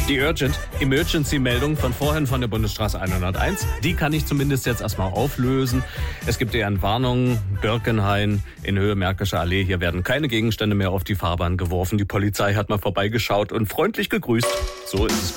Die Emergency-Meldung von vorhin von der Bundesstraße 101, die kann ich zumindest jetzt erstmal auflösen. Es gibt eher eine Warnung, Birkenhain in Höhe Märkische Allee. Hier werden keine Gegenstände mehr auf die Fahrbahn geworfen. Die Polizei hat mal vorbeigeschaut und freundlich gegrüßt. So ist es gut.